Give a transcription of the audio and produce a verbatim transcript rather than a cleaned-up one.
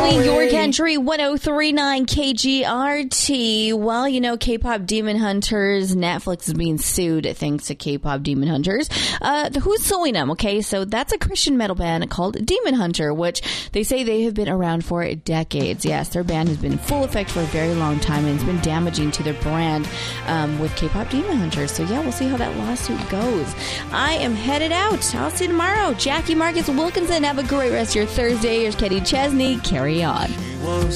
Following your country, one oh three point nine K G R T. Well, you know, K-pop Demon Hunters, Netflix is being sued thanks to K-pop Demon Hunters. Uh, who's suing them? Okay, so that's a Christian metal band called Demon Hunter, which they say they have been around for decades. Yes, their band has been in full effect for a very long time, and it's been damaging to their brand um, with K-pop Demon Hunters. So yeah, we'll see how that lawsuit goes. I am headed out. I'll see you tomorrow. Jackie Marcus Wilkinson, have a great rest of your Thursday. Here's Kenny Chesney. Carry on.